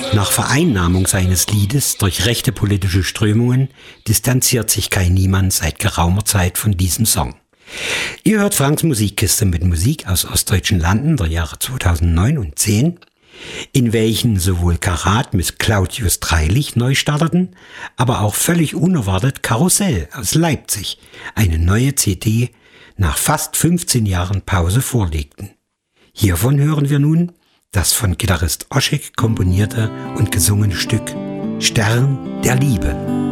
Nach Vereinnahmung seines Liedes durch rechte politische Strömungen distanziert sich Kai Niemann seit geraumer Zeit von diesem Song. Ihr hört Franks Musikkiste mit Musik aus ostdeutschen Landen der Jahre 2009 und 10, in welchen sowohl Karat mit Claudius Dreilich neu starteten, aber auch völlig unerwartet Karussell aus Leipzig eine neue CD nach fast 15 Jahren Pause vorlegten. Hiervon hören wir nun das von Gitarrist Oschig komponierte und gesungene Stück Stern der Liebe.